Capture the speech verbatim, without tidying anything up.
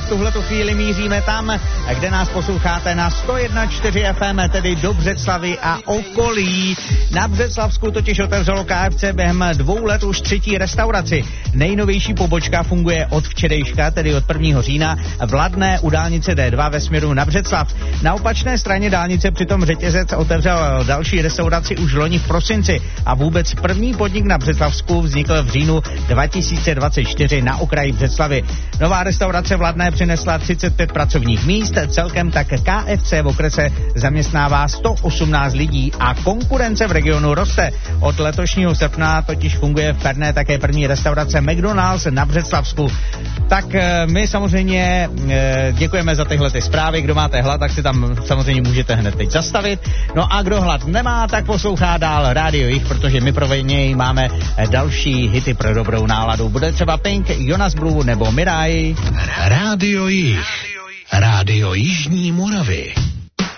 v tuhletu chvíli míříme tam, kde nás posloucháte na sto jedna čtyři F M, tedy do Břeclavy a okolí. Na Břeclavsku totiž otevřelo K F C během dvou let už třetí restauraci. Nejnovější pobočka funguje od včerejška, tedy od prvního října, v Ladné u dálnice D dva ve směru na Břeclav. Na opačné straně dálnice přitom řetězec otevřel další restauraci už loni v prosinci a vůbec první podnik na Břeclavsku vznikl v říjnu dva tisíce dvacet čtyři na okraji Břeclavy. Nová restaurace v Ladné přinesla třicet pět pracovních míst, celkem tak K F C v okrese zaměstnává sto osmnáct lidí a konkurence v regionu roste. Od letošního srpna totiž funguje v Perné také první restaurace McDonald's na Břeclavsku. Tak my samozřejmě děkujeme za tyhle ty zprávy. Kdo máte hlad, tak si tam samozřejmě můžete hned teď zastavit. No a kdo hlad nemá, tak poslouchá dál Rádio Jich, protože my pro něj máme další hity pro dobrou náladu. Bude třeba Pink, Jonas Blue nebo Mirai. Rádio Jich. Rádio Jižní Moravy.